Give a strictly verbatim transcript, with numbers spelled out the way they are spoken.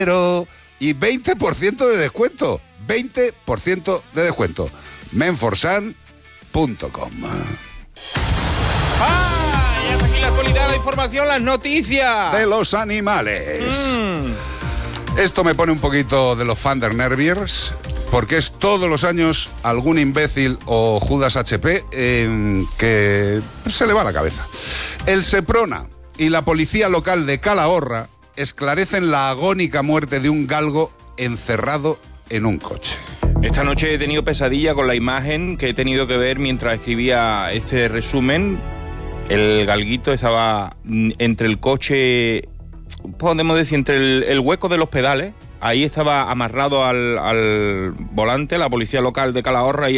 y veinte por ciento de descuento. veinte por ciento de descuento. menforsan punto com. ¡Ah! Y hasta aquí la actualidad, la información, las noticias. De los animales. Mm. Esto me pone un poquito de los Fandernerviers, porque es todos los años algún imbécil o Judas H P eh, que se le va la cabeza. El Seprona y la policía local de Calahorra esclarecen la agónica muerte de un galgo encerrado en un coche. Esta noche he tenido pesadilla con la imagen que he tenido que ver mientras escribía este resumen. El galguito estaba entre el coche, podemos decir, entre el, el hueco de los pedales. Ahí estaba amarrado al, al volante la policía local de Calahorra y